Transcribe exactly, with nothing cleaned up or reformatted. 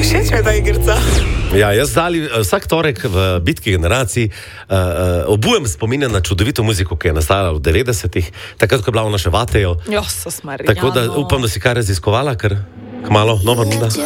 Všeč mi je ta igrica. Ja, jaz zdali vsak torek v bitki generacij uh, uh, obujem spominja na čudovito muziko, ki je nastala v devetdesetih, takrat, ko je bila v naše vatejo. Jo, so smari. Tako da upam, da si kaj raziskovala, ker kmalo nova nuda.